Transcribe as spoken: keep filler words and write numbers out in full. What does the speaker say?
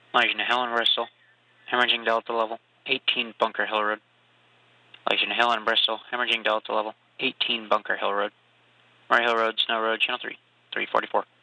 Legion Hill and Bristol, hemorrhaging Delta level, eighteen Bunker Hill Road. Legion Hill and Bristol, hemorrhaging Delta level, eighteen Bunker Hill Road. Murray Hill Road, Snow Road, Channel three, three forty-four.